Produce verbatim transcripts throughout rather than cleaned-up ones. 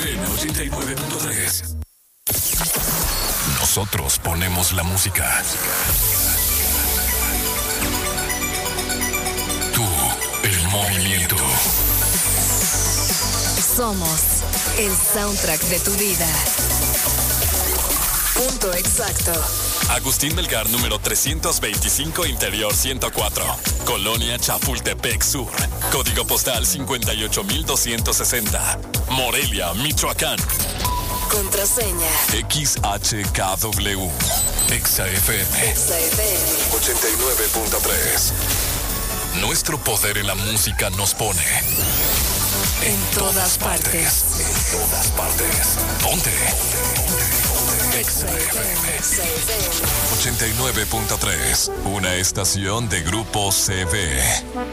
F M ochenta y nueve punto tres. Nosotros ponemos la música. Tú, el movimiento. Somos el soundtrack de tu vida. Punto exacto. Agustín Melgar, número trescientos veinticinco, Interior ciento cuatro. Colonia Chapultepec Sur. Código postal cincuenta y ocho mil doscientos sesenta. Morelia, Michoacán. Contraseña X H K W. Exa F M. Exa F M ochenta y nueve punto tres. Nuestro poder en la música nos pone en todas partes. En todas partes. Ponte. Exa F M ochenta y nueve punto tres. Una estación de Grupo C V.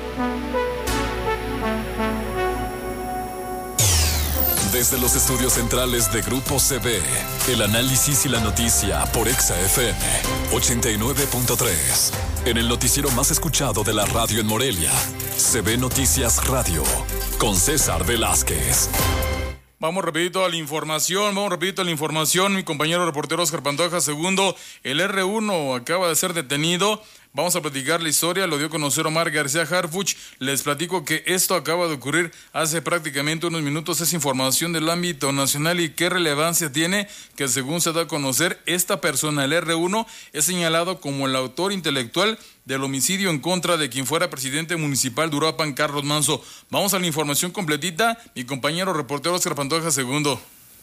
Desde los estudios centrales de Grupo C V, el análisis y la noticia por Exa F M ochenta y nueve punto tres. En el noticiero más escuchado de la radio en Morelia, C V Noticias Radio, con César Velázquez. Vamos rapidito a la información, vamos rapidito a la información. Mi compañero reportero Oscar Pantoja segundo, el erre uno acaba de ser detenido. Vamos a platicar la historia, lo dio a conocer Omar García Harfuch. Les platico que esto acaba de ocurrir hace prácticamente unos minutos. Es información del ámbito nacional y qué relevancia tiene que, según se da a conocer, esta persona, el erre uno, es señalado como el autor intelectual del homicidio en contra de quien fuera presidente municipal de Uruapan, Carlos Manso. Vamos a la información completita. Mi compañero reportero Oscar Pantoja segundo.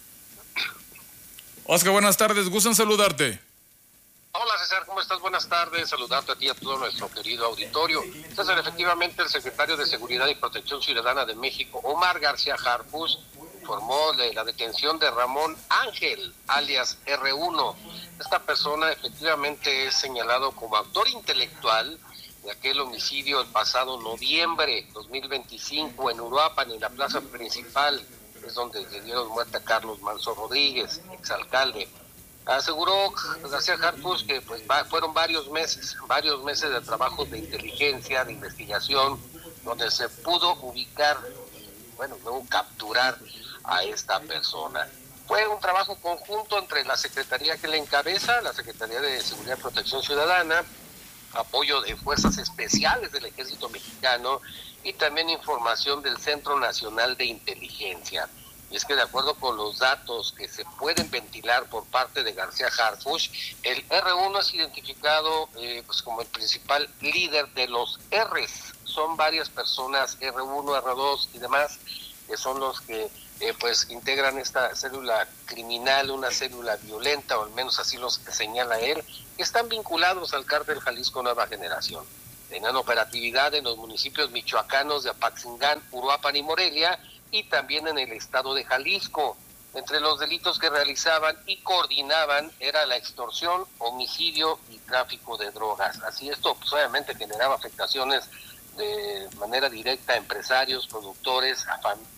Oscar, buenas tardes, gusto en saludarte. Hola César, ¿cómo estás? Buenas tardes, saludarte a ti y a todo nuestro querido auditorio. César, efectivamente el secretario de Seguridad y Protección Ciudadana de México, Omar García Harfuch, informó de la detención de Ramón Ángel, alias erre uno. Esta persona efectivamente es señalado como autor intelectual de aquel homicidio el pasado noviembre dos mil veinticinco en Uruapan, en la plaza principal, es donde le dieron muerte a Carlos Manso Rodríguez, exalcalde. Aseguró García Harfuch que pues va, fueron varios meses, varios meses de trabajo de inteligencia, de investigación, donde se pudo ubicar, bueno, luego capturar a esta persona. Fue un trabajo conjunto entre la Secretaría que le encabeza, la Secretaría de Seguridad y Protección Ciudadana, apoyo de Fuerzas Especiales del Ejército Mexicano y también información del Centro Nacional de Inteligencia. Y es que de acuerdo con los datos que se pueden ventilar por parte de García Harfuch, el erre uno es identificado eh, pues como el principal líder de los R's. Son varias personas, erre uno, erre dos y demás, que son los que eh, pues integran esta célula criminal, una célula violenta, o al menos así los señala él, que están vinculados al cártel Jalisco Nueva Generación. Tenían operatividad en los municipios michoacanos de Apaxingán, Uruapan y Morelia, y también en el estado de Jalisco. Entre los delitos que realizaban y coordinaban era la extorsión, homicidio y tráfico de drogas. Así esto pues, obviamente generaba afectaciones de manera directa a empresarios, productores, a familias.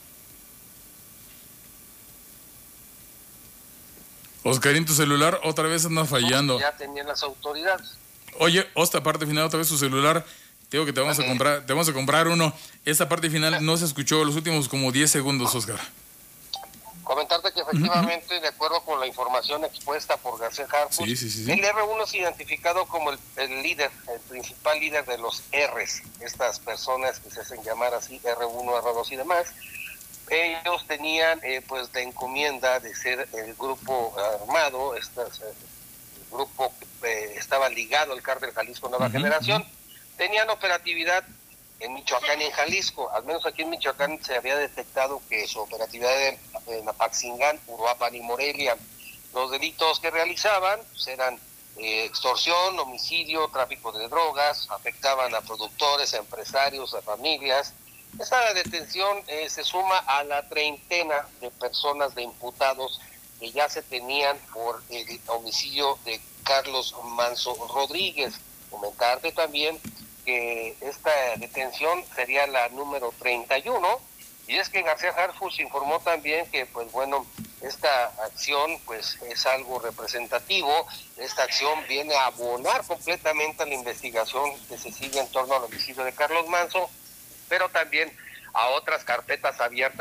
Oscarín, tu celular otra vez anda fallando. Ya tenían las autoridades. Oye, esta parte final otra vez tu celular. Te digo que te vamos okay. a comprar, te vamos a comprar uno. Esta parte final no se escuchó los últimos como diez segundos, Oscar. Comentarte que efectivamente, uh-huh. de acuerdo con la información expuesta por García Harfuch, sí, sí, sí, sí. el erre uno es identificado como el, el líder, el principal líder de los R's, estas personas que se hacen llamar así, erre uno, erre dos y demás. Ellos tenían eh, pues la encomienda de ser el grupo armado, este, el grupo eh, estaba ligado al cártel Jalisco Nueva uh-huh. Generación. Tenían operatividad en Michoacán y en Jalisco. Al menos aquí en Michoacán se había detectado que su operatividad era en Apaxingán, Uruapan y Morelia. Los delitos que realizaban pues, eran eh, extorsión, homicidio, tráfico de drogas, afectaban a productores, a empresarios, a familias. Esta detención eh, se suma a la treintena de personas, de imputados que ya se tenían por el homicidio de Carlos Manso Rodríguez. Comentarte también que esta detención sería la número treinta y uno, y es que García Harfuch informó también que, pues bueno, esta acción pues es algo representativo. Esta acción viene a abonar completamente a la investigación que se sigue en torno al homicidio de Carlos Manso, pero también a otras carpetas abiertas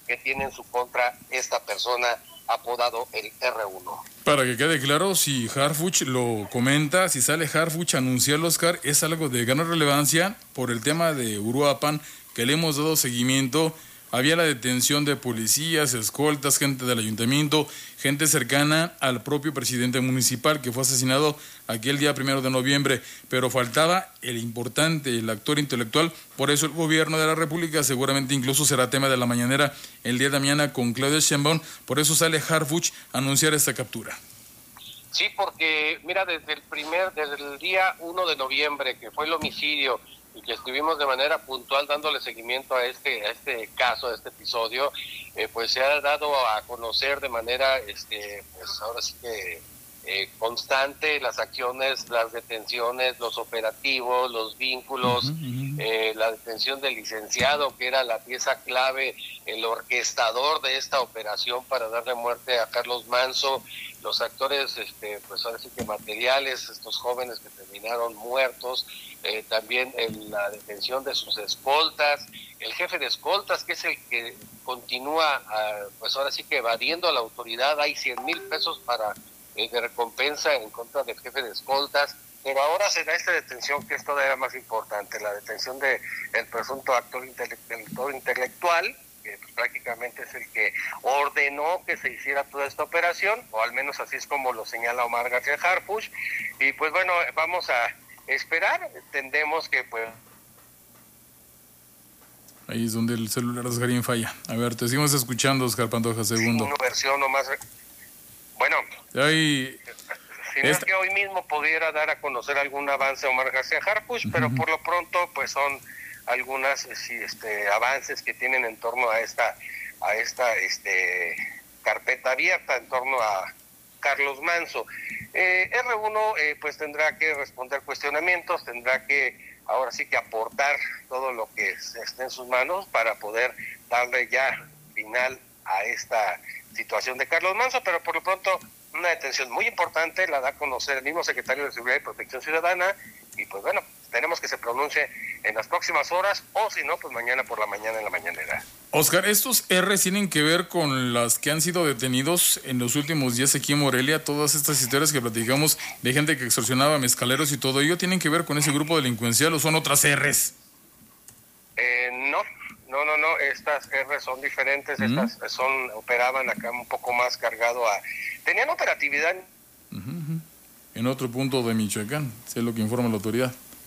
que tiene en su contra esta persona apodado el erre uno. Para que quede claro, si Harfuch lo comenta, si sale Harfuch a anunciar el Oscar, es algo de gran relevancia por el tema de Uruapan, que le hemos dado seguimiento. Había la detención de policías, escoltas, gente del ayuntamiento, gente cercana al propio presidente municipal que fue asesinado aquel día primero de noviembre, pero faltaba el importante, el actor intelectual. Por eso el gobierno de la República seguramente incluso será tema de la mañanera el día de mañana con Claudia Sheinbaum. Por eso sale Harfuch a anunciar esta captura. Sí, porque mira, desde el primer, desde el día uno de noviembre, que fue el homicidio, y que estuvimos de manera puntual dándole seguimiento a este a este caso, a este episodio, eh, pues se ha dado a conocer de manera, este pues ahora sí que eh, constante las acciones, las detenciones, los operativos, los vínculos, uh-huh, uh-huh. Eh, la detención del licenciado, que era la pieza clave, el orquestador de esta operación para darle muerte a Carlos Manzo, los actores, este pues ahora sí que materiales, estos jóvenes que terminaron muertos, eh, también en la detención de sus escoltas, el jefe de escoltas, que es el que continúa, uh, pues ahora sí que evadiendo a la autoridad. Hay cien mil pesos para eh, de recompensa en contra del jefe de escoltas, pero ahora se da esta detención que es todavía más importante, la detención de el presunto actor intelectual, intelectual que pues, prácticamente es el que ordenó que se hiciera toda esta operación, o al menos así es como lo señala Omar García Harfuch. Y pues bueno, vamos a esperar, entendemos que pues... Ahí es donde el celular de Oscarín falla. A ver, te seguimos escuchando, Oscar Pantoja, segundo. Una versión nomás... Bueno... Ahí... Si no es que hoy mismo pudiera dar a conocer algún avance Omar García Harfuch, uh-huh. pero por lo pronto pues son algunas sí, este, avances que tienen en torno a esta a esta este carpeta abierta en torno a Carlos Manzo. Eh, erre uno eh, pues tendrá que responder cuestionamientos, tendrá que ahora sí que aportar todo lo que esté en sus manos para poder darle ya final a esta situación de Carlos Manzo, pero por lo pronto una detención muy importante la da a conocer el mismo secretario de Seguridad y Protección Ciudadana, y pues bueno, tenemos que se pronuncie en las próximas horas, o si no, pues mañana por la mañana en la mañanera. Oscar, ¿estos R's tienen que ver con las que han sido detenidos en los últimos días aquí en Morelia? Todas estas historias que platicamos de gente que extorsionaba mezcaleros y todo ello, ¿tienen que ver con ese grupo delincuencial o son otras R's? Eh, no, no, no, no, estas R's son diferentes, uh-huh. estas son, operaban acá un poco más cargado a... Tenían operatividad... Uh-huh, uh-huh. En otro punto de Michoacán, sé lo que informa la autoridad.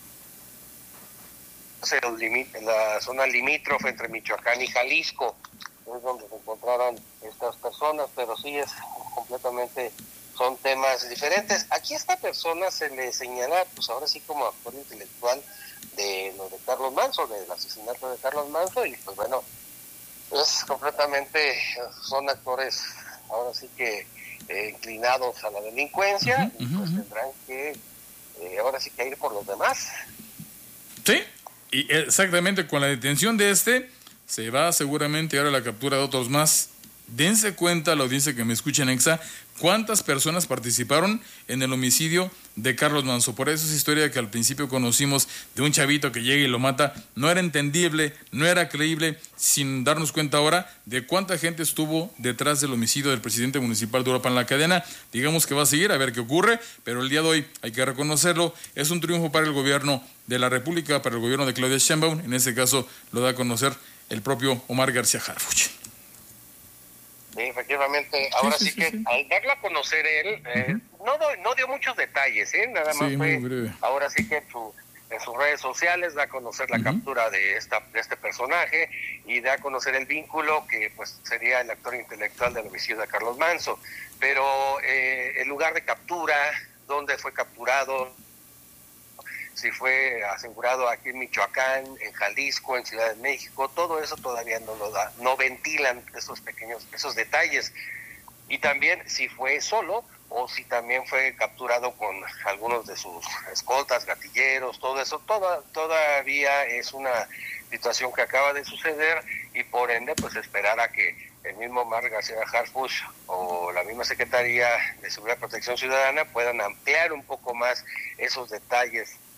En la zona limítrofe entre Michoacán y Jalisco, es donde se encontraron estas personas, pero sí es completamente, son temas diferentes. Aquí a esta persona se le señala, pues ahora sí como actor intelectual de lo de Carlos Manzo, del asesinato de Carlos Manzo, y pues bueno, es completamente, son actores ahora sí que eh, inclinados a la delincuencia, uh-huh, y pues uh-huh. tendrán que eh, ahora sí que ir por los demás. Sí. Y exactamente, con la detención de este, se va seguramente ahora la captura de otros más. Dense cuenta, la audiencia que me escucha en Exa, cuántas personas participaron en el homicidio de Carlos Manzo. Por eso esa historia que al principio conocimos de un chavito que llega y lo mata, no era entendible, no era creíble, sin darnos cuenta ahora de cuánta gente estuvo detrás del homicidio del presidente municipal de Uruapan. La cadena, digamos que va a seguir a ver qué ocurre, pero el día de hoy hay que reconocerlo, es un triunfo para el gobierno de la República, para el gobierno de Claudia Sheinbaum. En este caso lo da a conocer el propio Omar García Harfuch. Sí, efectivamente, ahora sí, sí, sí que sí. Al darlo a conocer él, eh, uh-huh. no, do, no dio muchos detalles, ¿eh? Nada más sí, fue, ahora sí que en, su, en sus redes sociales da a conocer la uh-huh. captura de esta de este personaje y da a conocer el vínculo que pues sería el actor intelectual del homicidio de Carlos Manzo, pero eh, el lugar de captura, dónde fue capturado, si fue asegurado aquí en Michoacán, en Jalisco, en Ciudad de México, todo eso todavía no lo da, no ventilan esos pequeños, esos detalles. Y también si fue solo o si también fue capturado con algunos de sus escoltas, gatilleros, todo eso, toda, todavía es una situación que acaba de suceder y por ende pues esperar a que el mismo Omar García Harfuch o la misma Secretaría de Seguridad y Protección Ciudadana puedan ampliar un poco más esos detalles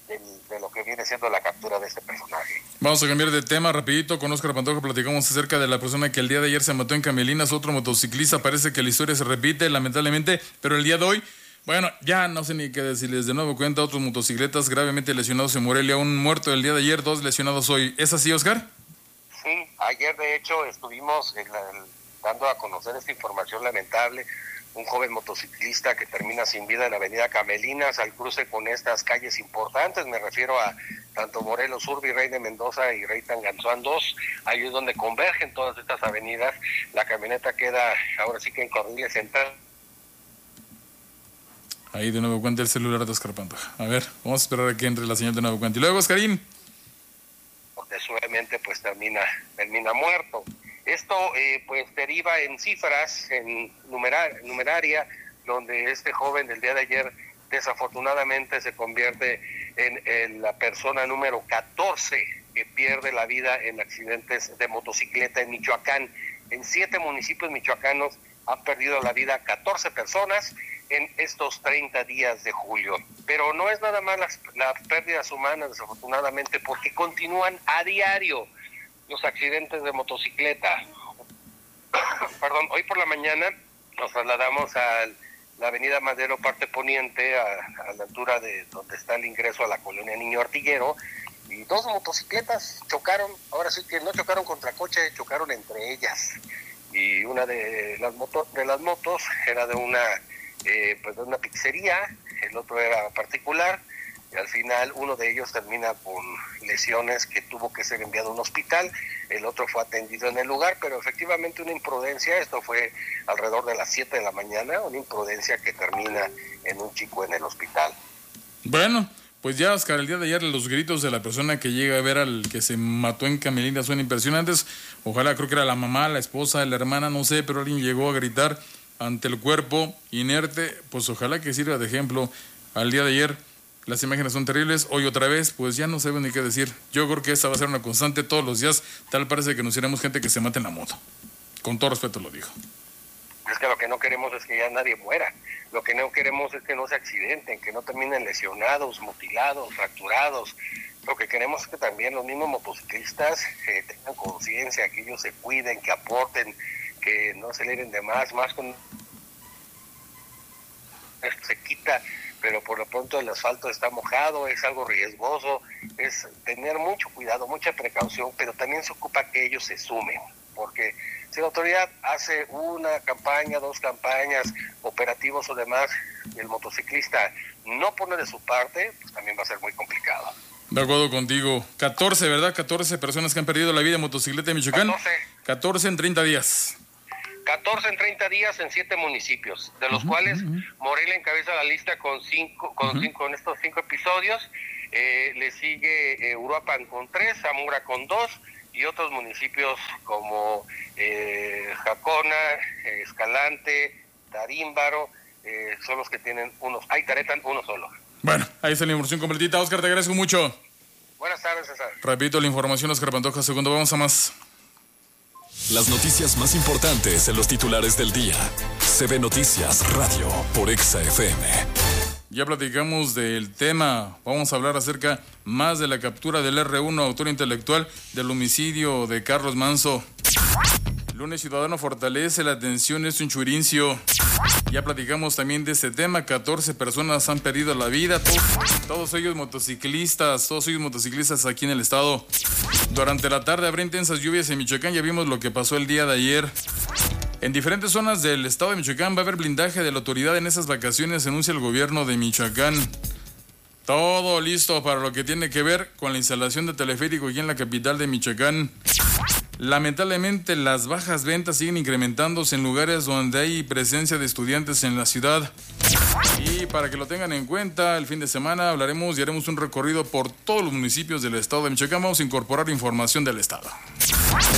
de, de lo que viene siendo la captura de este personaje. Vamos a cambiar de tema rapidito. Con Óscar Pantoja platicamos acerca de la persona que el día de ayer se mató en Camelinas, otro motociclista. Parece que la historia se repite, lamentablemente, pero el día de hoy, bueno, ya no sé ni qué decirles. De nuevo cuenta, otros motocicletas gravemente lesionados en Morelia, un muerto el día de ayer, dos lesionados hoy. ¿Es así, Óscar? Sí, ayer de hecho estuvimos en la, en, dando a conocer esta información lamentable. Un joven motociclista que termina sin vida en la avenida Camelinas al cruce con estas calles importantes, me refiero a tanto Morelos Sur, Virrey de Mendoza y Rey Tangamandapio dos, ahí es donde convergen todas estas avenidas. La camioneta queda ahora sí que en carriles central. Ahí de nuevo cuenta el celular de Óscar Pantoja. A ver, vamos a esperar a que entre la señal de nuevo cuenta. Y luego, Óscarín. Porque suavemente pues termina, termina muerto. Esto eh, pues deriva en cifras, en numerar, numeraria, donde este joven del día de ayer desafortunadamente se convierte en, en la persona número catorce que pierde la vida en accidentes de motocicleta en Michoacán. En siete municipios michoacanos han perdido la vida catorce personas en estos treinta días de julio. Pero no es nada más las, las pérdidas humanas, desafortunadamente, porque continúan a diario los accidentes de motocicleta. Perdón, hoy por la mañana nos trasladamos a la avenida Madero, parte poniente, a, a la altura de donde está el ingreso a la colonia Niño Artillero, y dos motocicletas chocaron. Ahora sí que no chocaron contra coche, chocaron entre ellas. Y una de las motos, de las motos era de una, eh, pues de una pizzería, el otro era particular. Y al final uno de ellos termina con lesiones que tuvo que ser enviado a un hospital, el otro fue atendido en el lugar, pero efectivamente una imprudencia, esto fue alrededor de las siete de la mañana, una imprudencia que termina en un chico en el hospital. Bueno, pues ya, Óscar, el día de ayer los gritos de la persona que llega a ver al que se mató en Camelinas son impresionantes. Ojalá, creo que era la mamá, la esposa, la hermana, no sé, pero alguien llegó a gritar ante el cuerpo inerte, pues ojalá que sirva de ejemplo. Al día de ayer las imágenes son terribles, hoy otra vez, pues ya no sé ni qué decir. Yo creo que esta va a ser una constante todos los días, tal parece que nos iremos gente que se mate en la moto. Con todo respeto lo digo. Es que lo que no queremos es que ya nadie muera, lo que no queremos es que no se accidenten, que no terminen lesionados, mutilados, fracturados. Lo que queremos es que también los mismos motociclistas eh, tengan conciencia, que ellos se cuiden, que aporten, que no aceleren de más, más con... Esto se quita, pero por lo pronto el asfalto está mojado, es algo riesgoso, es tener mucho cuidado, mucha precaución, pero también se ocupa que ellos se sumen, porque si la autoridad hace una campaña, dos campañas, operativos o demás, y el motociclista no pone de su parte, pues también va a ser muy complicado. De acuerdo contigo. catorce, ¿verdad? catorce personas que han perdido la vida en motocicleta en Michoacán. catorce. catorce en treinta días. catorce en treinta días en siete municipios, de los uh-huh, cuales uh-huh. Morelia encabeza la lista con cinco, con uh-huh. cinco, con estos cinco episodios. Eh, le sigue eh, Uruapan con tres, Zamora con dos, y otros municipios como eh, Jacona, eh, Escalante, Tarímbaro, eh, son los que tienen unos, hay Taretan uno solo. Bueno, ahí está la información completita. Óscar, te agradezco mucho. Buenas tardes, César. Repito la información, Óscar Pantoja, segundo, vamos a más. Las noticias más importantes en los titulares del día. C B Noticias Radio por Exa F M. Ya platicamos del tema. Vamos a hablar acerca más de la captura del erre uno, autor intelectual del homicidio de Carlos Manso. Lunes Ciudadano fortalece la atención, es un churincio. Ya platicamos también de este tema. catorce personas han perdido la vida, todos, todos ellos motociclistas, todos ellos motociclistas aquí en el estado. Durante la tarde habrá intensas lluvias en Michoacán, ya vimos lo que pasó el día de ayer. En diferentes zonas del estado de Michoacán va a haber blindaje de la autoridad en esas vacaciones, anuncia el gobierno de Michoacán. Todo listo para lo que tiene que ver con la instalación de teleférico aquí en la capital de Michoacán. Lamentablemente las bajas ventas siguen incrementándose en lugares donde hay presencia de estudiantes en la ciudad. Y para que lo tengan en cuenta, el fin de semana hablaremos y haremos un recorrido por todos los municipios del estado de Michoacán. Vamos a incorporar información del estado.